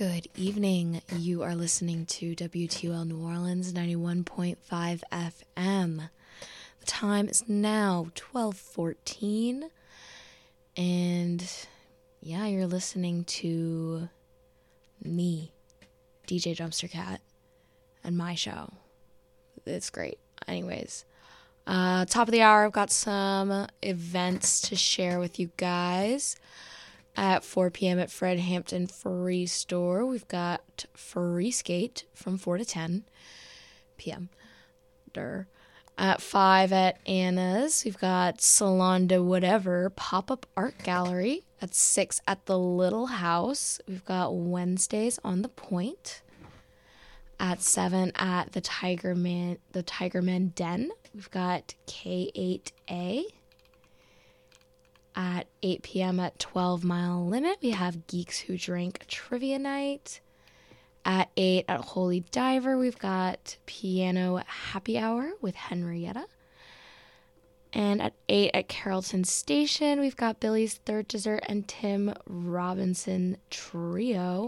Good evening. You are listening to WTOL New Orleans 91.5 FM. The time is now 12:14, and yeah, you're listening to me, DJ Dumpster Cat, and my show. It's great. Anyways, top of the hour, I've got some events to share with you guys. At 4 p.m. at Fred Hampton Free Store, we've got Free Skate from 4 to 10 p.m. At 5 at Anna's, we've got Salon de Whatever Pop-Up Art Gallery. At 6 at the Little House, we've got Wednesdays on the Point. At 7 at the Tigerman Den, we've got K8A. At 8 p.m. at 12 Mile Limit, we have Geeks Who Drink Trivia Night. At 8 at Holy Diver, we've got Piano Happy Hour with Henrietta. And at 8 at Carrollton Station, we've got Billy's Third Dessert and Tim Robinson Trio.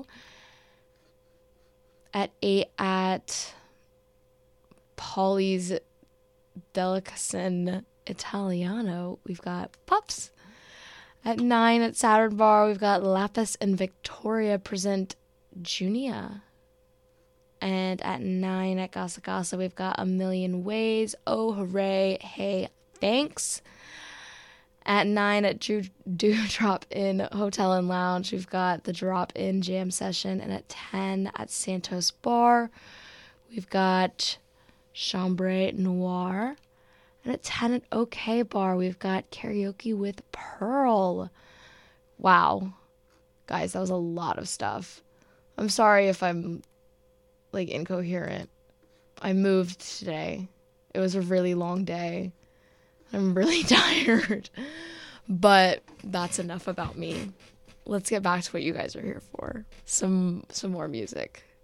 At 8 at Polly's Delicatessen Italiano, we've got Pups. At 9 at Saturn Bar, we've got Lapis and Victoria present Junia. And at 9 at Gasa Gasa, we've got A Million Ways, Oh Hooray, Hey Thanks. At 9 at Drop In Hotel and Lounge, we've got the Drop In Jam Session. And at 10 at Santos Bar, we've got Chambre Noir. And at 10 at OK Bar, we've got Karaoke with Pearl. Wow. Guys, that was a lot of stuff. I'm sorry if I'm, incoherent. I moved today. It was a really long day. I'm really tired. But that's enough about me. Let's get back to what you guys are here for. Some more music.